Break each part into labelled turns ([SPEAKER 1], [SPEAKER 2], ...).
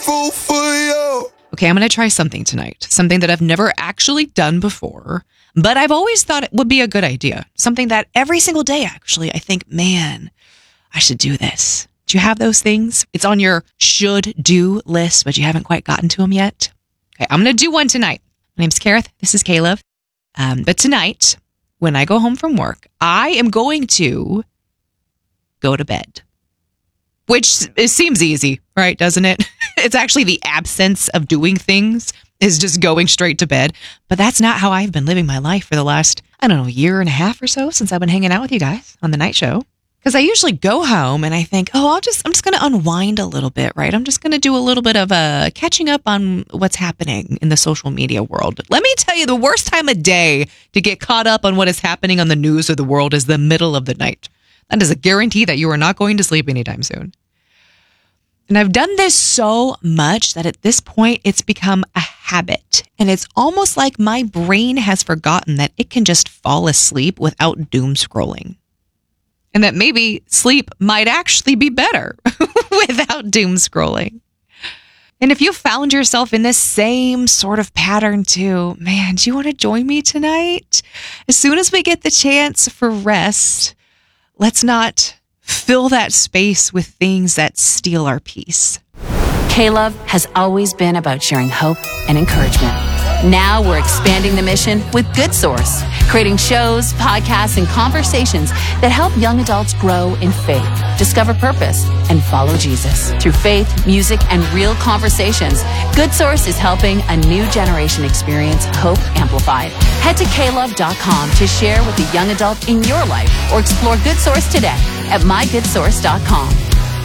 [SPEAKER 1] grateful for you.
[SPEAKER 2] Okay, I'm going to try something tonight. Something that I've never actually done before, but I've always thought it would be a good idea. Something that every single day, actually, I think, man, I should do this. Do you have those things? It's on your should-do list, but you haven't quite gotten to them yet. Okay, I'm going to do one tonight. My name's Kareth. This is Caleb. But tonight, when I go home from work, I am going to go to bed. Which it seems easy, right? Doesn't it? It's actually the absence of doing things is just going straight to bed. But that's not how I've been living my life for the last, year and a half or so since I've been hanging out with you guys on the night show. Because I usually go home and I think, I'm just going to unwind a little bit, right? I'm just going to do a little bit of catching up on what's happening in the social media world. Let me tell you, the worst time of day to get caught up on what is happening on the news of the world is the middle of the night. That is a guarantee that you are not going to sleep anytime soon. And I've done this so much that at this point, it's become a habit. And it's almost like my brain has forgotten that it can just fall asleep without doom scrolling. And that maybe sleep might actually be better without doom scrolling. And if you found yourself in this same sort of pattern too, man, do you want to join me tonight? As soon as we get the chance for rest, let's not fill that space with things that steal our peace.
[SPEAKER 3] K-Love has always been about sharing hope and encouragement. Now we're expanding the mission with Good Source, creating shows, podcasts, and conversations that help young adults grow in faith, discover purpose, and follow Jesus. Through faith, music, and real conversations, Good Source is helping a new generation experience hope amplified. Head to klove.com to share with a young adult in your life or explore Good Source today at mygoodsource.com.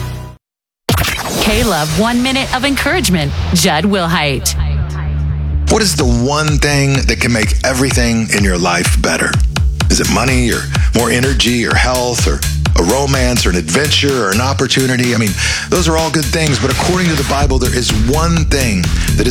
[SPEAKER 3] K-Love 1 Minute of Encouragement, Judd Wilhite.
[SPEAKER 1] What is the one thing that can make everything in your life better? Is it money or more energy or health or a romance or an adventure or an opportunity? Those are all good things, but according to the Bible, there is one thing that is